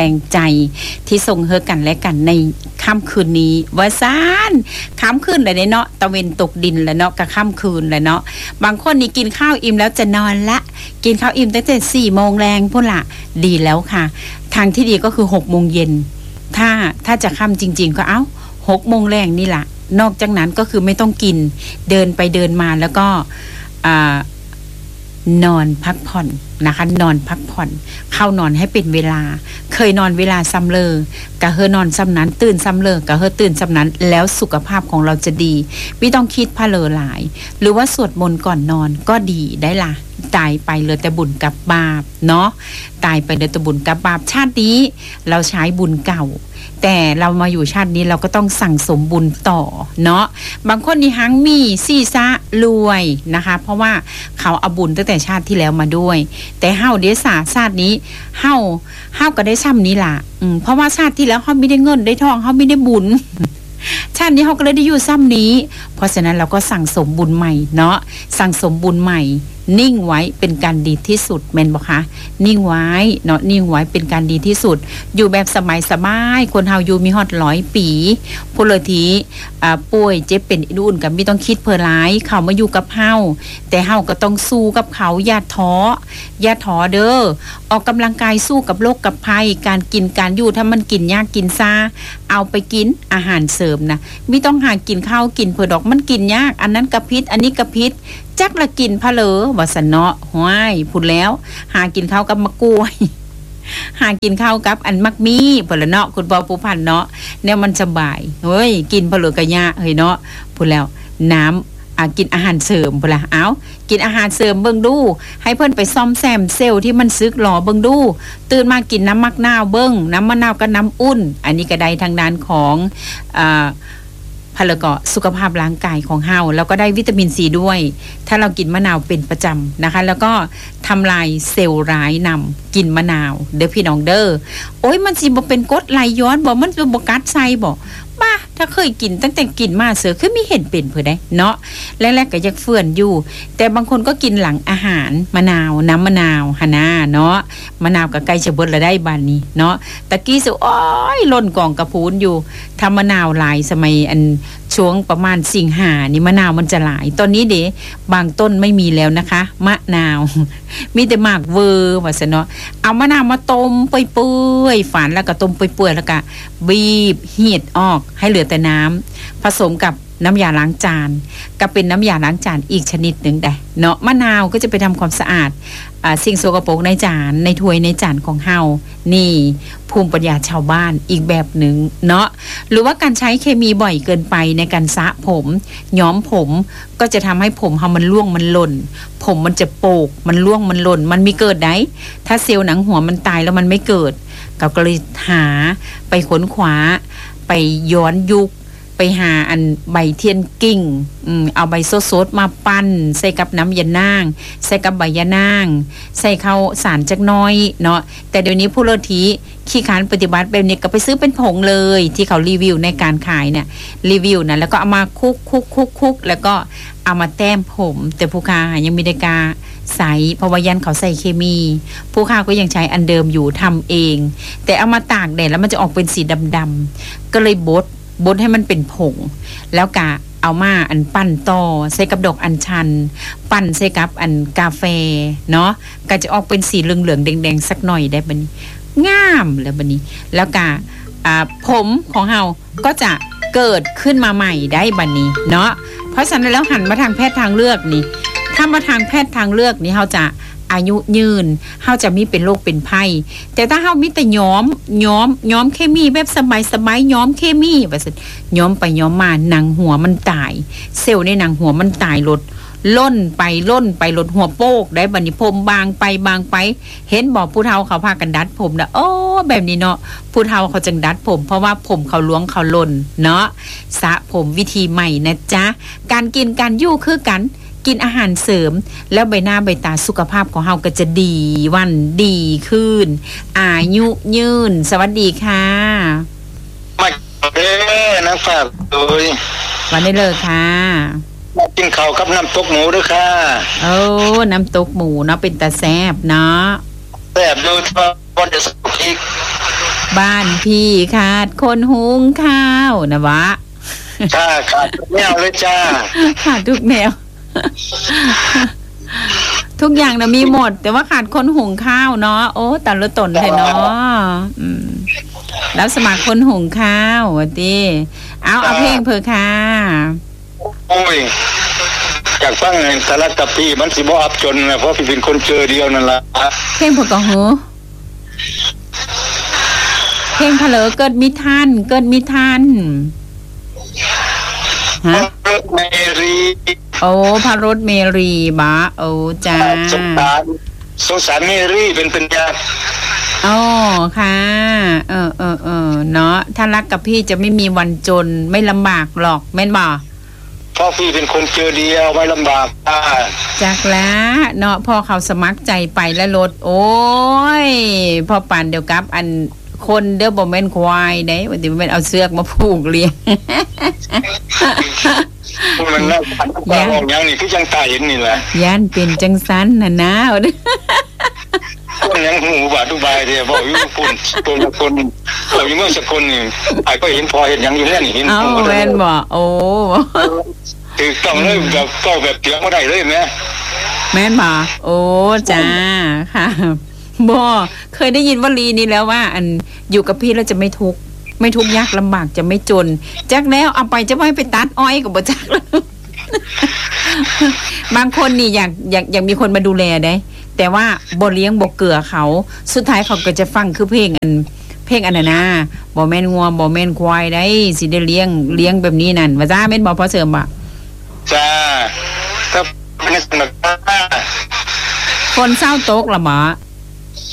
รงใจที่ส่งเฮอกันและกันในค่ำคืนนี้ว่าซ่านค่ำคืนเลยเนาะตะเวนตกดินแล้วเนาะกับค่ำคืนเลยเนาะบางคนนี่กินข้าวอิ่มแล้วจะนอนละกินข้าวอิ่มตั้งแต่4 โมงแรงพุ่นละดีแล้วค่ะทางที่ดีก็คือ6 โมงเย็นถ้าจะค่ำจริงๆก็6 โมงแรงนี่แหละนอกจากนั้นก็คือไม่ต้องกินเดินไปเดินมาแล้วก็นอนพักผ่อนนะคะนอนพักผ่อนเข้านอนให้เป็นเวลาเคยนอนเวลาซ้ำเลอกะเฮอนอนซ้ำนั้นตื่นซ้ำเลอกะเฮอตื่นซ้ำนั้นแล้วสุขภาพของเราจะดีไม่ต้องคิดพะเลอหลายหรือว่าสวดมนต์ก่อนนอนก็ดีได้ล่ะตายไปเหลือแต่บุญกับบาปเนาะตายไปเหลือแต่บุญกับบาปชาตินี้เราใช้บุญเก่าแต่เรามาอยู่ชาตินี้เราก็ต้องสั่งสมบุญต่อเนาะบางคนนี่หังมีซี่ซะรวยนะคะเพราะว่าเขาเอาบุญตั้งแต่ชาติที่แล้วมาด้วยแต่เฮาเดซ่าชาตินี้เฮาก็ได้ซ้ำนี้ล่ะเพราะว่าชาติที่แล้วเฮาไม่ได้เงินได้ทองเฮาไม่ได้บุญชาตินี้เฮาก็เลยได้อยู่ซ้ำนี้เพราะฉะนั้นเราก็สั่งสมบุญใหม่เนาะสั่งสมบุญใหม่นิ่งไว้เป็นการดีที่สุดแม่นบ่คะนิ่งไว้เนาะนิ่งไว้เป็นการดีที่สุดอยู่แบบสบายๆคนเฮาอยู่มีฮอด100 ปีผู้เลยทีป่วยเจ็บเป็นอุ่นก็ไม่ต้องคิดเพ้อร้ายเขามาอยู่กับเฮาแต่เฮาก็ต้องสู้กับเขาอย่าท้อเด้อออกกำลังกายสู้กับโรคกับภัยการกินการอยู่ถ้ามันกินยากกินซ่าเอาไปกินอาหารเสริมนะไม่ต้องหากินข้าวกินเผือดอกมันกินยากอันนั้นกระพิษอันนี้กระพิษจักละกินพะเลอว่าสนเนาะห้วยพูดแล้วหากินข้าวกับมะกล้วยหากินข้าวกับอันมักมีพะเลเนาะคุณพ่อผู้พันเนาะเนี่ยมันสบายเฮ้ยกินพะเลอกะยะเฮ้ยเนาะพูดแล้วน้ำกินอาหารเสริมพุ่นล่ะกินอาหารเสริมเบิ่งดูให้เพิ่นไปซ่อมแซมเซลล์ที่มันซึกหรอเบิ่งดูตื่นมากินน้ำมักนาวเบิ่งน้ำมะนาวกับน้ำอุ่นอันนี้ก็ได้ทางด้านของพะเลก็สุขภาพร่างกายของเฮาแล้วก็ได้วิตามินซีด้วยถ้าเรากินมะนาวเป็นประจำนะคะแล้วก็ทำลายเซลล์ร้ายนำกินมะนาวเด้อพี่น้องเด้อโอ้ยมันสิบ่เป็นกรดไหลย้อนบ่มันเป็นบ่กัดไส้บ่บ้าถ้าเคยกินตั้งแต่กินมาเสือคือมีเห็นเป็นเผื่อได้เนาะแรกๆก็ยังเฟื่อนอยู่แต่บางคนก็กินหลังอาหารมะนาวน้ำมะนาวหนาเนาะมะนาวกับไก่จะเบิดละได้บานนี้เนาะตะกี้สิโอ้ยล้นกล่องกระพูนอยู่ทำมะนาวหลายสมัยอันช่วงประมาณสิงหานี่มะนาวมันจะหลายตอนนี้เด้บางต้นไม่มีแล้วนะคะมะนาวมีแต่หมากเวอร์ว่าซะเนาะเอามะนาวมาต้มเปื่อยๆฝานแล้วก็ต้มเปื่อยๆแล้วก็บีบเหี่ยดออกให้เหลือแต่น้ำผสมกับน้ำยาล้างจานก็เป็นน้ำยาล้างจานอีกชนิดหนึ่งได้เนาะมะนาวก็จะไปทำความสะอาดสิ่งโสกปรกในจานในถ้วยในจานของเฮานี่ภูมิปัญญาชาวบ้านอีกแบบหนึ่งเนาะหรือว่าการใช้เคมีบ่อยเกินไปในการสระผมย้อมผมก็จะทำให้ผมเฮามันร่วงมันหล่นผมมันจะโปกมันร่วงมันหล่นมันมีเกิดได้ถ้าเซลล์หนังหัวมันตายแล้วมันไม่เกิดก็เลยหาไปค้นคว้าไปย้อนยุคไปหาอันใบเทียนกิ่งเอาใบสดๆมาปั้นใส่กับน้ำยานางใส่กับใบยานางใส่ข้าวสารจักน้อยเนาะแต่เดี๋ยวนี้ผู้เลทีขี้ค้านปฏิบัติแบบนี้ก็ไปซื้อเป็นผงเลยที่เขารีวิวในการขายเนี่ยรีวิวนะแล้วก็เอามาคุกแล้วก็เอามาแต้มผมแต่ผู้ค้ายังมีได้กาใส่เพราะว่ายันเขาใส่เคมีผู้ค้าก็ยังใช้อันเดิมอยู่ทำเองแต่เอามาตากแดดแล้วมันจะออกเป็นสีดำๆก็เลยบดให้มันเป็นผงแล้วกะเอามาอันปั้นต่อใส่กับดอกอัญชันปั้นใส่กับอันกาแฟเนาะก็จะออกเป็นสีเหลืองๆแดงๆสักหน่อยได้บัดนี้งามแล้วบัดนี้แล้วกะผมของเฮาก็จะเกิดขึ้นมาใหม่ได้บัดนี้เนาะเพราะฉะนั้นแล้วหันมาทางแพทย์ทางเลือกนี่ถ้ามาทางแพทย์ทางเลือกนี่เฮาจะอายุยืนเฮาจะมีเป็นโรคเป็นภัยแต่ถ้าเฮามีแต่ย้อมเคมีแบบสบายย้อมเคมีว่าซั่นย้อมไปย้อมมาหนังหัวมันตายเซลล์ในหนังหัวมันตายลดล่นไปลดหัวโปกได้บัดนี้ผมบางไปเห็นบอกผู้เฒ่าเขาพากันดัดผมนะโอ้แบบนี้เนาะผู้เฒ่าเขาจังดัดผมเพราะว่าผมเขาล้วงเขาล่นเนาะสระผมวิธีใหม่นะจ๊ะการกินการอยู่คือกันกินอาหารเสริมแล้วใบหน้าใบตาสุขภาพของเฮาก็จะดีวันดีขึ้นอายุยืนสวัสดีค่ะมานะฝากเลยวันนี้เลยค่ะมากินข้าวกับน้ำตกหมูด้วยค่ะโอ้น้ำตกหมูเนาะเป็นตาแซ่บเนาะแซ่บโดยเฉพาะวันจะสุกอีกบ้านพี่ขาดคนหุงข้าวนะวะจ้าขาดแนวเลยจ้าขาดทุกแนว ทุกอย่างนะมีหมด แต่ว่าขาดคนหุงข้าวเนาะโอ้แต่ละตนเลยเนาะแล้วสมัครคนหุงข้าวดิเอาเพลงเพอค่ะโอ้ยอยากฟังสารตะพี่มันสิบ่อับจนนะเพราะพี่เป็นคนเจอเดียวนั่นล่ะเพลงเพอกองหูเพลงเพลอเกิดมิทันฮะเมรีโอ้พระรถเมรีบะโอ้จ้าสงสารเมรีเป็นปัญญาอ๋อค่ะเนาะถ้ารักกับพี่จะไม่มีวันจนไม่ลำบากหรอกแม่นบ่เพราะพี่เป็นคนเจอเดียวไม่ลำบากจากแล้วเนาะพอเขาสมัครใจไปแล้วรถโอ้ยพอปั่นเดี๋ยวกับอันคนเด้อบ่แม่นควายเด้ว่าสิแม่นเอาเสือกมาผูกเลี้ยงมันน่าบ้าออกอย่างนี้คือจังตายเห็นนี่แหละย่านเป็นจังซั้นน่ะนะคนยังหูบาดทุบายเด้บอกอยู่ปุ่นตัวละคนบอกอยู่เมื่อสักคนนี่ไอ้ก็เห็นพอเห็นยังอยู่เนี่ยนี่เห็นแม่นบ่โอ้คือต้องเลยแบบก็แบบเถียงบ่ได้เลยแม่แม่นบ่โอ้จ้าค่ะบ่เคยได้ยินวลีนี้แล้วว่าอันอยู่กับพี่แล้วจะไม่ทุกข์ยากลำบากจะไม่จนจักแล้วเอาไปจะไม่ไปตัดอ้อยก็บ่จักแล้วบางคนนี่อยากมีคนมาดูแลได้แต่ว่าบ่เลี้ยงบ่เกลือเขาสุดท้ายเขาก็จะฟังคือเพลงอันนั้นนะบ่แม่นงัวบ่แม่นควายได้สิได้เลี้ยงแบบนี้นั่นว่าจ้าแม่นบ่พอเสริมบ่จ้าถ้าเป็นสนับคนเศร้าตกละหมอ